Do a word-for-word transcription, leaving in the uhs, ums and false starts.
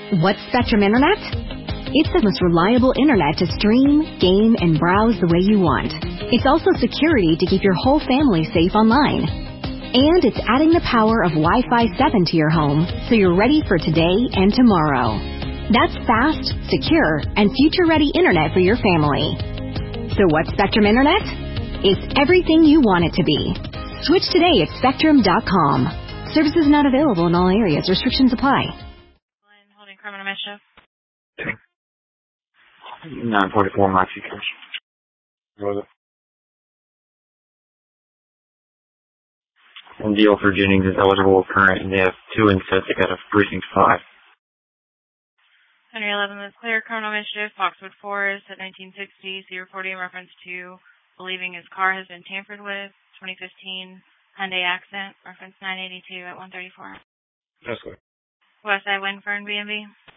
What's Spectrum Internet? It's the most reliable internet to stream, game, and browse the way you want. It's also security to keep your whole family safe online. And it's adding the power of Wi-Fi seven to your home so you're ready for today and tomorrow. That's fast, secure, and future-ready internet for your family. So what's Spectrum Internet? It's everything you want it to be. Switch today at spectrum dot com. Services not available in all areas. Restrictions apply. Holding criminal mischief. nine forty-four Moxie Coast. Was it? And deal for Jennings is eligible current, and they have two in set to get a precinct five. Henry eleven is clear. Criminal mischief. Foxwood four is at nineteen sixty. C forty in reference to believing his car has been tampered with. twenty fifteen Hyundai Accent. Reference nine eighty-two at one thirty-four. That's good. Westside Winfern B and B.